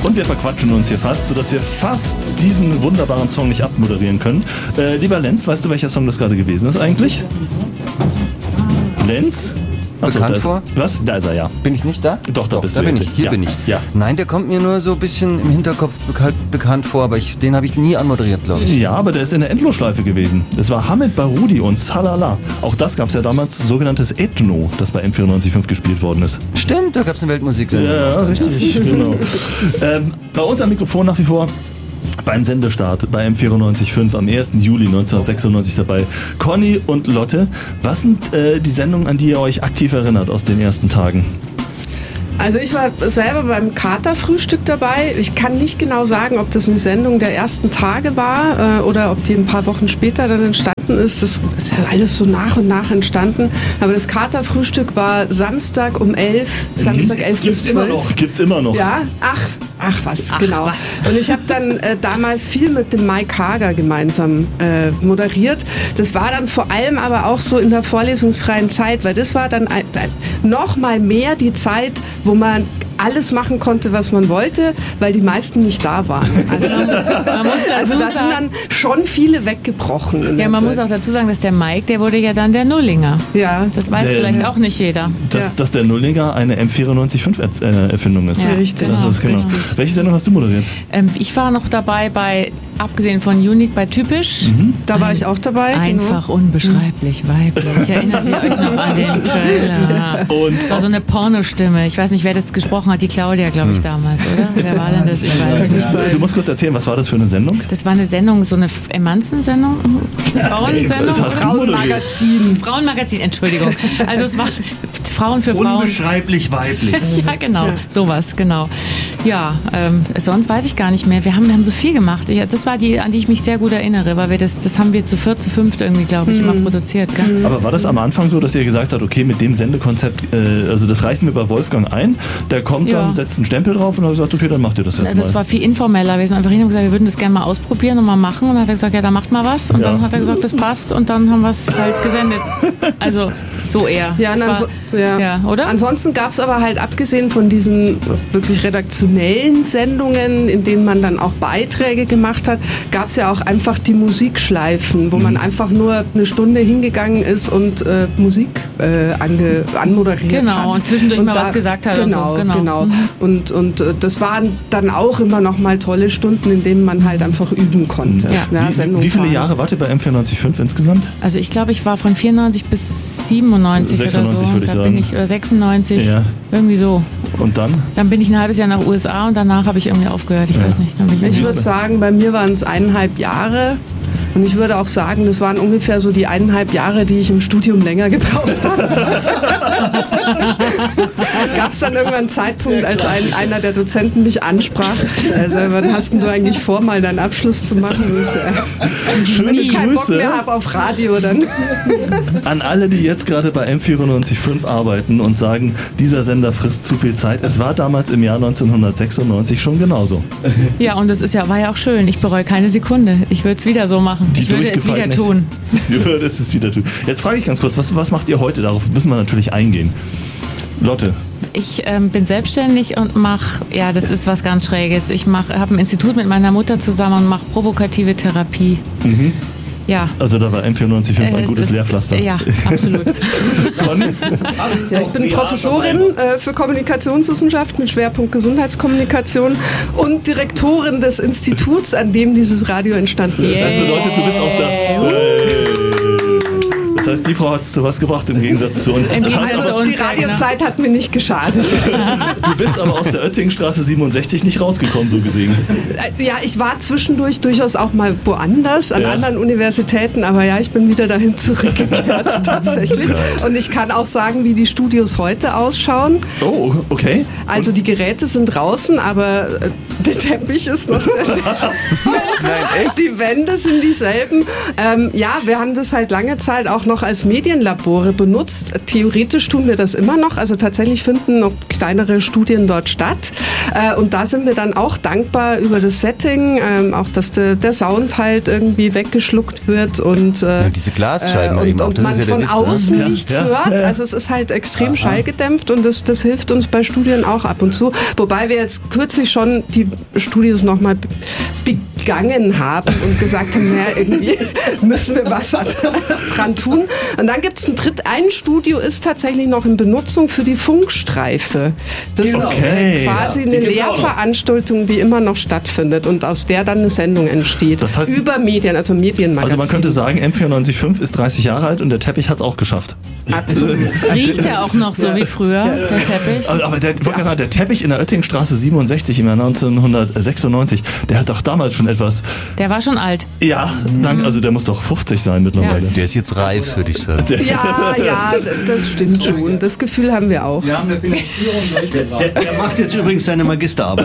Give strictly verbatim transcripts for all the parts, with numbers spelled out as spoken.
Und wir verquatschen uns hier fast, sodass wir fast diesen wunderbaren Song nicht abmoderieren können. Äh, lieber Lenz, weißt du, welcher Song das gerade gewesen ist eigentlich? Lenz? Achso, Bekannt da ist, vor? Was? Da ist er, ja. Bin ich nicht da? Doch, da Doch, bist da du bin jetzt. ich. Hier ja. bin ich. Ja. Nein, der kommt mir nur so ein bisschen im Hinterkopf bekannt, bekannt vor, aber ich, den habe ich nie anmoderiert, glaube ich. Ja, aber der ist in der Endlosschleife gewesen. Das war Hamid Barudi und Salala. Auch das gab es ja damals, sogenanntes Ethno, das bei M vierundneunzig Komma fünf gespielt worden ist. Stimmt, da gab es eine Weltmusik. Ja, ja, richtig, genau. Ähm, bei uns am Mikrofon nach wie vor beim Sendestart bei M vierundneunzig Komma fünf am ersten Juli neunzehnhundertsechsundneunzig dabei Conny und Lotte. Was sind äh, die Sendungen, an die ihr euch aktiv erinnert aus den ersten Tagen? Also ich war selber beim Katerfrühstück dabei. Ich kann nicht genau sagen, ob das eine Sendung der ersten Tage war äh, oder ob die ein paar Wochen später dann entstanden ist. Das ist ja alles so nach und nach entstanden. Aber das Katerfrühstück war Samstag um elf, Samstag elf bis zwölf. Immer noch, gibt's immer noch. Ja, ach, ach was, Ach, genau. was. Und ich habe dann äh, damals viel mit dem Mike Hager gemeinsam äh, moderiert. Das war dann vor allem aber auch so in der vorlesungsfreien Zeit, weil das war dann ein, ein, noch mal mehr die Zeit, wo man alles machen konnte, was man wollte, weil die meisten nicht da waren. Also, Man muss dazu also da sind sagen, dann schon viele weggebrochen. in ja, der man Zeit. muss auch dazu sagen, dass der Mike, der wurde ja dann der Nullinger. Ja, Das weiß Der- vielleicht auch nicht jeder. Dass, Ja. dass der Nullinger eine M vierundneunzig Komma fünf Er- äh, Erfindung ist. Ja, richtig. Das ist genau. richtig. Welche Sendung hast du moderiert? Ähm, ich war noch dabei bei, abgesehen von Unique, bei Typisch. da war ich auch dabei. Einfach unbeschreiblich weiblich. Erinnert ihr euch noch an den Trailer? Und Das war so eine Pornostimme. Ich weiß nicht, wer das gesprochen hat. Die Claudia, glaube ich, damals, oder? Wer war denn das? Ich weiß es nicht. du musst kurz erzählen, was war das für eine Sendung? Das war eine Sendung, so eine Emanzen-Sendung? Frauensendung? Das hast du Frauenmagazin. Frauenmagazin, Entschuldigung. Also es war Frauen für Frauen. Unbeschreiblich weiblich. Ja, genau. Sowas, genau. Ja, ähm, sonst weiß ich gar nicht mehr. Wir haben, wir haben so viel gemacht. Ich, das war die, an die ich mich sehr gut erinnere, weil wir das, das haben wir zu viert, zu fünft irgendwie, glaube ich, immer produziert. Gell? Aber war das am Anfang so, dass ihr gesagt habt, okay, mit dem Sendekonzept, äh, also das reicht mir bei Wolfgang ein, der kommt Ja. dann, setzt einen Stempel drauf und hat gesagt, okay, dann macht ihr das jetzt Das mal. war viel informeller. Wir sind einfach hin und gesagt, wir würden das gerne mal ausprobieren und mal machen. Und dann hat er gesagt, ja, dann macht mal was. Und Ja. dann hat er gesagt, das passt. Und dann haben wir es halt gesendet. Also so eher. Ja, Das und war, anso- ja. ja, oder? Ansonsten gab es aber halt abgesehen von diesen wirklich redaktionellen Sendungen, in denen man dann auch Beiträge gemacht hat, gab es ja auch einfach die Musikschleifen, wo man einfach nur eine Stunde hingegangen ist und äh, Musik äh, ange, anmoderiert hat. Genau, und zwischendurch mal was gesagt hat und Genau, so, genau. genau. Mhm. Und, und äh, das waren dann auch immer noch mal tolle Stunden, in denen man halt einfach üben konnte. Ja. Wie, Sendung wie viele fahren. Jahre wart ihr bei M vierundneunzig Komma fünf insgesamt? Also ich glaube, ich war von vierundneunzig bis siebenundneunzig sechsundneunzig oder so. würde ich da sagen. bin ich, oder sechsundneunzig, Ja. irgendwie so. Und dann? Dann bin ich ein halbes Jahr nach U S A und danach habe ich irgendwie aufgehört. Ich Ja. weiß nicht. Dann bin ich Ich irgendwie- würde sagen, bei mir waren es eineinhalb Jahre. Und ich würde auch sagen, das waren ungefähr so die eineinhalb Jahre, die ich im Studium länger gebraucht habe. Gab es dann irgendwann einen Zeitpunkt, als ein, einer der Dozenten mich ansprach, also wann hast denn du eigentlich vor, mal deinen Abschluss zu machen? Und ich, äh, Schöne wenn ich keinen Bock Grüße mehr habe auf Radio, dann... an alle, die jetzt gerade bei M vierundneunzig Komma fünf arbeiten und sagen, dieser Sender frisst zu viel Zeit. Es war damals im Jahr neunzehnhundertsechsundneunzig schon genauso. Ja, und das ist ja, war ja auch schön. Ich bereue keine Sekunde. Ich würde es wieder so machen. Die ich würde es durchgefallen wieder ist. tun. Du würdest es wieder tun. Jetzt frage ich ganz kurz, was, was macht ihr heute? Darauf müssen wir natürlich eingehen. Lotte. Ich ähm, bin selbstständig und mache, ja, das ist was ganz Schräges. Ich habe ein Institut mit meiner Mutter zusammen und mache provokative Therapie. Mhm. Ja. Also da war M vierundneunzig Komma fünf ein Es gutes ist- Lehrpflaster. Ja, absolut. Conny? Ja, ich bin Professorin äh, für Kommunikationswissenschaft mit Schwerpunkt Gesundheitskommunikation und Direktorin des Instituts, an dem dieses Radio entstanden ist. Das bedeutet, du bist aus der... Hey. Das heißt, die Frau hat es zu was gebracht im Gegensatz zu uns. Im Das heißt Gegensatz aber, zu uns. Die Radiozeit hat mir nicht geschadet. du bist aber aus der Oettingstraße siebenundsechzig nicht rausgekommen, so gesehen. Ja, ich war zwischendurch durchaus auch mal woanders, an Ja. anderen Universitäten, aber ja, ich bin wieder dahin zurückgekehrt tatsächlich. Und ich kann auch sagen, wie die Studios heute ausschauen. Oh, okay. Also die Geräte sind draußen, aber äh, der Teppich ist noch derselbe. Die Wände sind dieselben. Ähm, ja, wir haben das halt lange Zeit auch noch auch als Medienlabore benutzt. Theoretisch tun wir das immer noch. Also tatsächlich finden noch kleinere Studien dort statt. Äh, und da sind wir dann auch dankbar über das Setting, ähm, auch dass de, der Sound halt irgendwie weggeschluckt wird und, äh, ja, diese Glasscheiben äh, und, eben auch. und Das man ist ja der von Witz, außen ne? nichts Ja, hört. ja. Also es ist halt extrem Aha. schallgedämpft und das, das hilft uns bei Studien auch ab und zu. Wobei wir jetzt kürzlich schon die Studios nochmal begangen haben und gesagt haben, naja, irgendwie müssen wir was dran tun. Und dann gibt es ein dritt, ein Studio ist tatsächlich noch in Benutzung für die Funkstreife. Das ist Okay. quasi Ja, eine die gibt's auch noch. Lehrveranstaltung, die immer noch stattfindet und aus der dann eine Sendung entsteht. Das heißt- über Medien, also Medienmagazin. Also man könnte sagen, M vierundneunzig Komma fünf ist dreißig Jahre alt und der Teppich hat es auch geschafft. Absolut. Riecht der auch noch so wie früher, der Teppich? Also, aber der, wollte gerade sagen, der Teppich in der Oettingstraße siebenundsechzig im Jahr neunzehnhundertsechsundneunzig, der hat doch damals schon etwas, Der war schon alt. ja, danke, also der muss doch fünfzig sein mittlerweile. Der ist jetzt reif, würde ich sagen. Ja, ja, d- das stimmt schon. Das Gefühl haben wir auch. Wir haben eine Finanzierung durchgebracht. Der, der macht jetzt übrigens seine Magisterarbeit.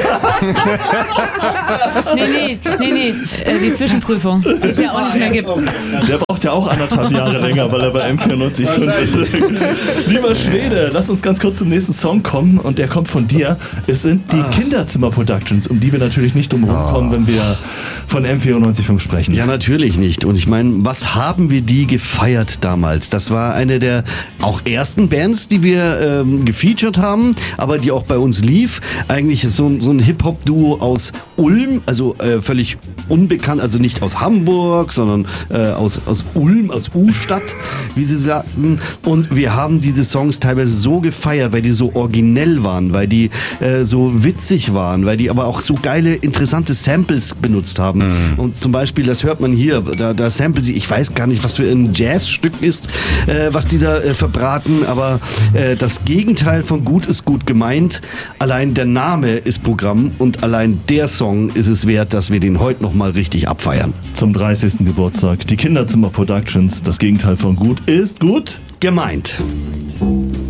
Nee, nee, nee, nee, äh, die Zwischenprüfung, die es ja auch nicht mehr gibt. Der braucht ja auch anderthalb Jahre länger, weil er bei M vierundneunzig Komma fünf ist. Lieber Schwede, lass uns ganz kurz zum nächsten Song kommen und der kommt von dir. Es sind die Kinderzimmer Productions, um die wir natürlich nicht drum rumkommen, wenn wir von M vierundneunzig Komma fünf sprechen. Ja, natürlich nicht. Und ich meine, was haben wir die gefeiert damals? Das war eine der auch ersten Bands, die wir ähm, gefeatured haben, aber die auch bei uns lief. Eigentlich so, ein- so ein Hip-Hop-Duo aus Ulm, also äh, völlig unbekannt, also nicht aus Hamburg, sondern äh, aus, aus Ulm, aus U-Stadt, wie sie sagten. Und wir haben diese Songs teilweise so gefeiert, weil die so originell waren, weil die äh, so witzig waren, weil die aber auch so geile, interessante Samples benutzt haben. Und zum Beispiel, das hört man hier, da, da samplen sie, ich weiß gar nicht, was für ein Jazzstück ist, äh, was die da äh, verbraten, aber äh, das Gegenteil von gut ist gut gemeint. Allein der Name ist Programm und allein der Song ist es wert, dass wir den heute nochmal richtig abfeiern. Zum dreißigsten Geburtstag. Die Kinderzimmer Productions, das Gegenteil von gut ist gut. Gemeint.